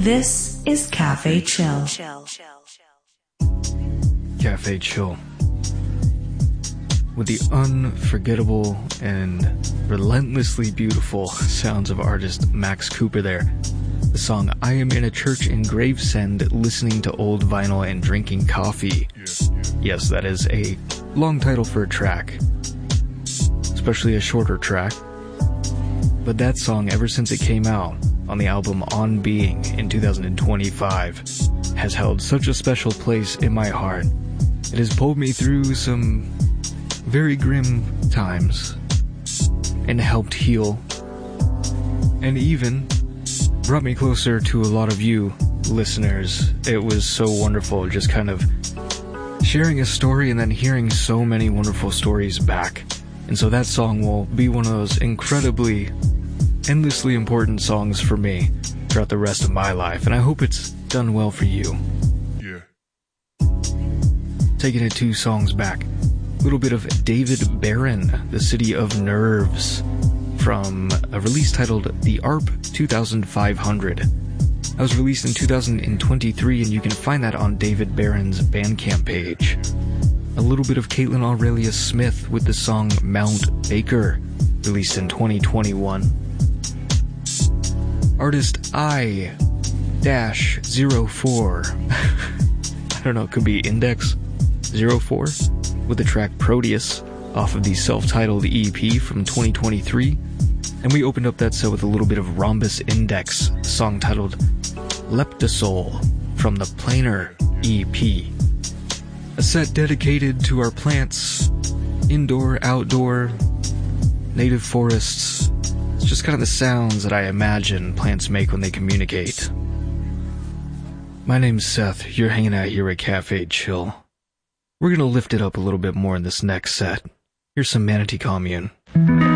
This is Cafe Chill. Cafe Chill. With the unforgettable and relentlessly beautiful sounds of artist Max Cooper there. The song I Am in a Church in Gravesend Listening to Old Vinyl and Drinking Coffee. Yes, that is a long title for a track. Especially a shorter track. But that song, ever since it came out on the album On Being in 2025, has held such a special place in my heart. It has pulled me through some very grim times and helped heal, and even brought me closer to a lot of you listeners. It was so wonderful just kind of sharing a story and then hearing so many wonderful stories back. And so that song will be one of those incredibly, endlessly important songs for me throughout the rest of my life, and I hope it's done well for you. Taking it 2 songs back, a little bit of David Barron, The City of Nerves, from a release titled The ARP 2500. That was released in 2023, and you can find that on David Barron's Bandcamp page. A little bit of Caitlin Aurelia Smith with the song Mount Baker, released in 2021. Artist I-04, I don't know, it could be Index 04, with the track Proteus off of the self-titled EP from 2023. And we opened up that set with a little bit of Rhombus Index, a song titled Leptosol from the Planar EP. A set dedicated to our plants, indoor, outdoor, native forests. It's just kind of the sounds that I imagine plants make when they communicate. My name's Seth, you're hanging out here at Cafe Chill. We're gonna lift it up a little bit more in this next set. Here's some Manatee Commune.